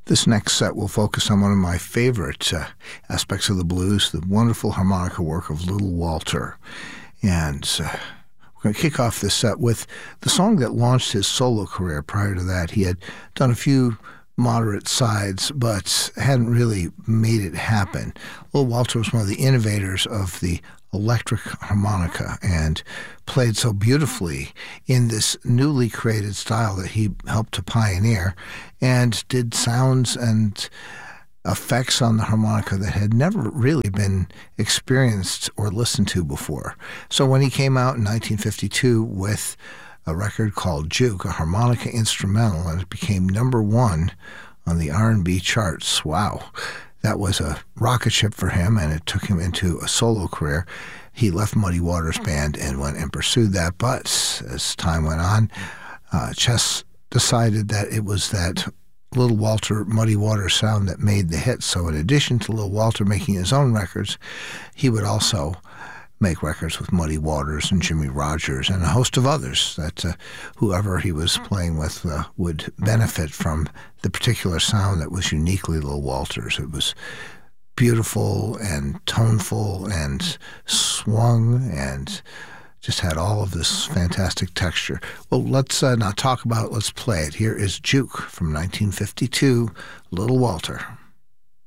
This next set will focus on one of my favorite aspects of the blues, the wonderful harmonica work of Little Walter. And we're going to kick off this set with the song that launched his solo career. Prior to that, he had done a few moderate sides, but hadn't really made it happen. Little Walter was one of the innovators of the electric harmonica and played so beautifully in this newly created style that he helped to pioneer, and did sounds and effects on the harmonica that had never really been experienced or listened to before. So when he came out in 1952 with a record called Juke, a harmonica instrumental, and it became #1 on the R&B charts. Wow. That was a rocket ship for him, and it took him into a solo career. He left Muddy Waters Band and went and pursued that, but as time went on, Chess decided that it was that Little Walter, Muddy Waters sound that made the hit. So in addition to Little Walter making his own records, he would also make records with Muddy Waters and Jimmy Rogers and a host of others that whoever he was playing with would benefit from the particular sound that was uniquely Little Walter's. It was beautiful and toneful and swung and just had all of this fantastic texture. Well, let's not talk about it, let's play it. Here is Juke from 1952, Little Walter.